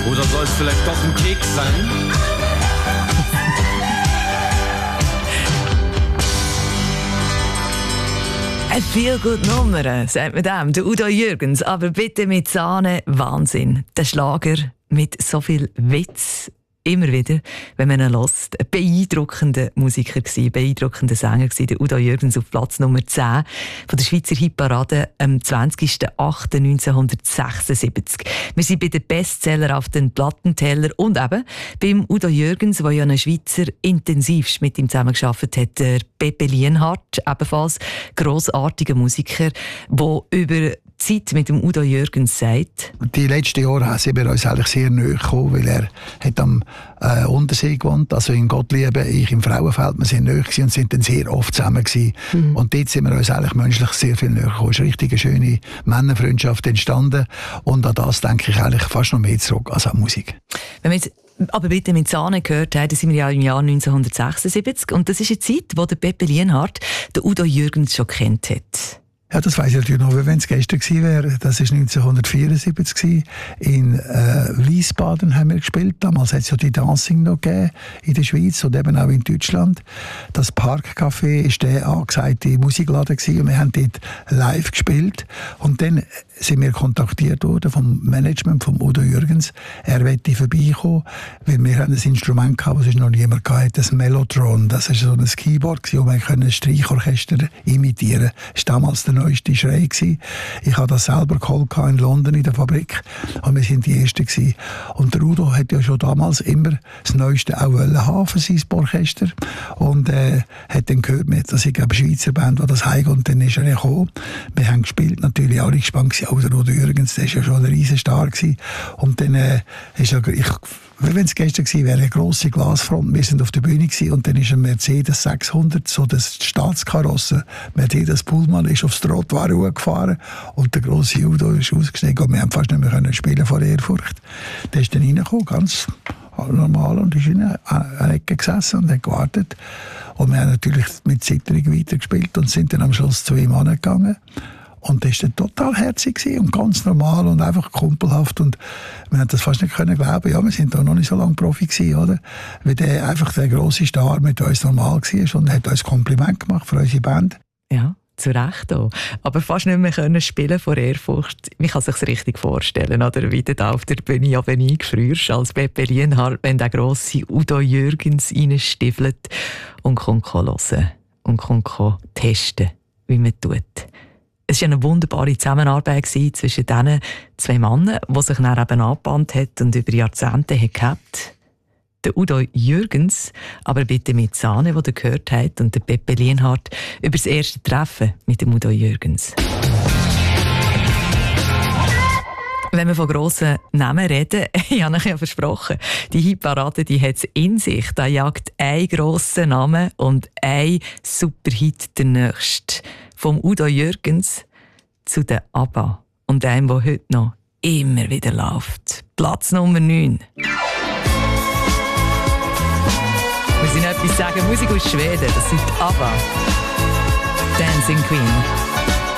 Oder soll es vielleicht doch ein Keks sein? Eine Feel-Good-Nummer, sagt man dem, der Udo Jürgens, aber bitte mit Sahne, Wahnsinn. Der Schlager mit so viel Witz, immer wieder, wenn man ihn hört. Ein beeindruckender Musiker gewesen, beeindruckender Sänger gewesen, der Udo Jürgens auf Platz Nummer 10 von der Schweizer Hitparade am 20.08.1976. Wir sind bei den Bestseller auf den Plattenteller und eben beim Udo Jürgens, der ja ein Schweizer intensivst mit ihm zusammengearbeitet hat, der Pepe Lienhardt, ebenfalls grossartiger Musiker, der über Zeit mit dem Udo Jürgens sagt. Die letzten Jahre sind wir uns eigentlich sehr nahe gekommen, weil er hat am Untersee gewohnt, also in Gottlieben, ich im Frauenfeld. Wir sind nahe und sind dann sehr oft zusammen gewesen. Und dort sind wir uns eigentlich menschlich sehr viel näher gekommen. Es ist eine richtig schöne Männerfreundschaft entstanden und an das denke ich eigentlich fast noch mehr zurück als an Musik. Wenn wir jetzt aber bitte mit Sahne gehört haben, dann sind wir ja im Jahr 1976 und das ist eine Zeit, wo der Pepe Lienhardt den Udo Jürgens schon kennt hat. Ja, das weiss ich natürlich noch, wenn es gestern gewesen wäre. Das war 1974 gewesen. In Wiesbaden haben wir gespielt. Damals hat es ja die Dancing noch gegeben in der Schweiz und eben auch in Deutschland. Das Parkcafé war der angesagte Musikladen gewesen und wir haben dort live gespielt. Und dann sind wir kontaktiert worden vom Management von Udo Jürgens. Er wollte vorbeikommen, weil wir haben ein Instrument gehabt, das noch niemand hatte, das Mellotron. Das war so ein Keyboard gewesen, wo man ein Streichorchester imitieren konnte. Das war damals der neueste Schrei gewesen. Ich habe das selber geholt in London in der Fabrik und wir sind die Ersten gewesen. Und der Udo hat ja schon damals immer das Neueste auch haben für sein Orchester und hat dann gehört, dass ich eine Schweizer Band, die das heim und dann ist er gekommen. Wir haben gespielt, natürlich alle gespannt gewesen. Auch der Udo Jürgens, der war ja schon ein riesen Star gewesen. Und dann ist er, wenn es gestern gewesen wäre, eine grosse Glasfront. Wir sind auf der Bühne gewesen, und dann ist ein Mercedes 600, so das Staatskarosse. Mercedes Pullman ist aufs Trottoir gefahren und der grosse Udo ist ausgestiegen und wir haben fast nicht mehr spielen vor Ehrfurcht. Der ist dann reingekommen, ganz normal, und ist in einer Ecke gesessen und hat gewartet. Und wir haben natürlich mit Zitterung weitergespielt und sind dann am Schluss zu ihm angegangen. Und das war total herzig und ganz normal und einfach kumpelhaft. Und wir haben das fast nicht glauben. Ja, wir sind da noch nicht so lange Profi gewesen, oder? Weil der einfach der grosse Star mit uns normal war und hat uns Kompliment gemacht für unsere Band. Ja, zu Recht auch. Aber fast nicht mehr können spielen vor Ehrfurcht. Man kann sich richtig vorstellen, oder? Wie du da auf der Bühne eingefrierst als Pepe Lienhardt, wenn der grosse Udo Jürgens reinstiefelt und kommt hören und kommt testen, wie man tut. Es war eine wunderbare Zusammenarbeit zwischen diesen zwei Männern, die sich dann eben angebahnt hat und über Jahrzehnte gehabt. Der Udo Jürgens, aber bitte mit Sahne, die ihr gehört habt, und der Pepe Lienhardt über das erste Treffen mit dem Udo Jürgens. Wenn wir von grossen Namen reden, ich habe euch ja versprochen, die Hitparade, die hat es in sich. Da jagt ein grosser Name und ein Superhit der nächste. Vom Udo Jürgens zu den ABBA. Und einem, der heute noch immer wieder läuft. Platz Nummer 9. Wir müssen etwas sagen. Musik aus Schweden, das sind die ABBA. Dancing Queen.